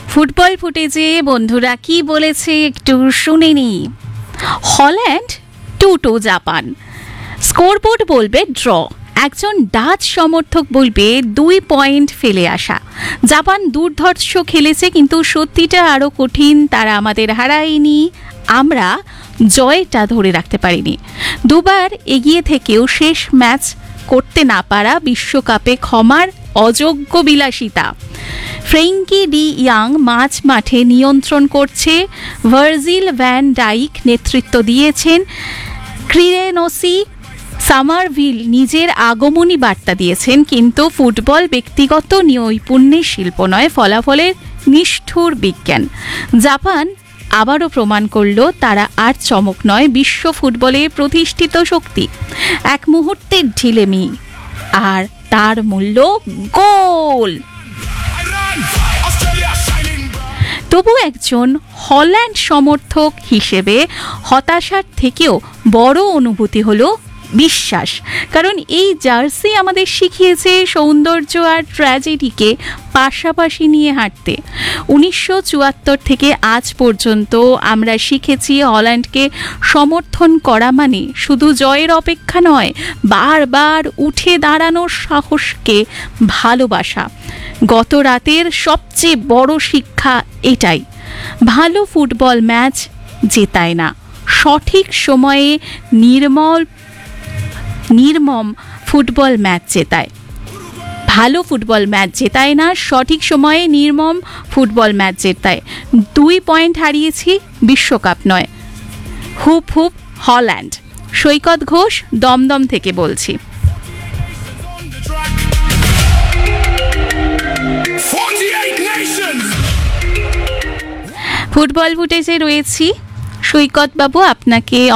Football ফুটেজে বন্ধুরা কি বলেছে একটু শুনে নি। হল্যান্ড 2-2 জাপান, স্কোরবোর্ড বলবে ড্র, একজন ডাচ সমর্থক বলবে 2 পয়েন্ট ফেলে আসা। জাপান দুর্ধর্ষ খেলেছে, কিন্তু সত্যিটা আরও কঠিন, তারা আমাদের হারায়নি, আমরা জয়টা ধরে রাখতে পারিনি। দুবার এগিয়ে থেকেও শেষ ম্যাচ করতে না পারা বিশ্বকাপে ক্ষমার অযোগ্য বিলাসিতা। ফ্রেঙ্কি ডি ইয়াং মাঝ মাঠে নিয়ন্ত্রণ করছে, ভার্জিল ভ্যান ডাইক নেতৃত্ব দিয়েছেন, ক্রিরেনসি সামারভিল নিজের আগমনী বার্তা দিয়েছেন। কিন্তু ফুটবল ব্যক্তিগত নৈপুণ্যের শিল্প নয়, ফলাফলের নিষ্ঠুর বিজ্ঞান। জাপান আবারও প্রমাণ করল তারা আর চমক নয়, বিশ্ব ফুটবলে প্রতিষ্ঠিত শক্তি। এক মুহূর্তের ঢিলেমি, আর তার মূল্য গোল। তবু একজন হল্যান্ড সমর্থক হিসেবে হতাশার থেকেও বড় অনুভূতি হলো বিশ্বাস। কারণ এই জার্সি আমাদের শিখিয়েছে সৌন্দর্য আর ট্র্যাজেডিকে পাশাপাশি নিয়ে হাঁটতে। 1974 থেকে আজ পর্যন্ত আমরা শিখেছি হল্যান্ডকে সমর্থন করা মানে শুধু জয়ের অপেক্ষা নয়, বারবার উঠে দাঁড়ানোর সাহসকে ভালোবাসা। গত রাতের সবচেয়ে বড় শিক্ষা এটাই, ভালো ফুটবল ম্যাচ জেতায় না, সঠিক সময়ে নির্মম ফুটবল ম্যাচ জেতায়। ভালো ফুটবল ম্যাচ জেতায় না, সঠিক সময়ে নির্মম ফুটবল ম্যাচ জেতায়। 2 পয়েন্ট হারিয়েছি, বিশ্বকাপ নয়। হুপ হুপ হল্যান্ড। সৈকত ঘোষ, দমদম থেকে বলছি। ফুটবল ফুটেজে রয়েছি সৈকত বাবু, আপনাকে